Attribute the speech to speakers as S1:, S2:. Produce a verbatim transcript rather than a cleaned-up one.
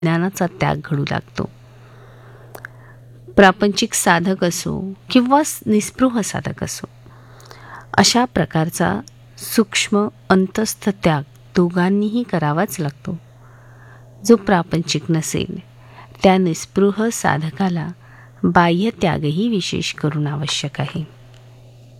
S1: ज्ञानाचा त्याग घडू लागतो. प्रापंचिक साधक असो किंवा निस्पृह साधक असो, अशा प्रकारचा सूक्ष्म अंतस्थ त्याग दोघांनीही करावाच लागतो. जो प्रापंचिक नसेल त्या निस्पृह साधकाला बाह्य त्यागही विशेष करून आवश्यक आहे.